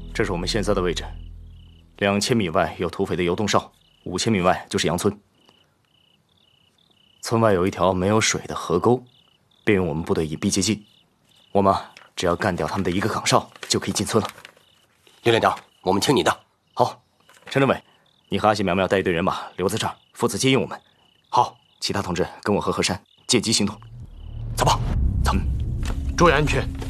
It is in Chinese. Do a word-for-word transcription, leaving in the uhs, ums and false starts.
这是我们现在的位置。两千米外有土匪的游洞哨，五千米外就是杨村。村外有一条没有水的河沟，便用我们部队以逼接近。我们只要干掉他们的一个岗哨，就可以进村了。 刘连长，我们听你的。 好，陈政委，你和阿喜苗苗带一队人马留在这儿，负责接应我们。 好， 其他同志跟我和何山借机行动。 走吧，走， 注意安全。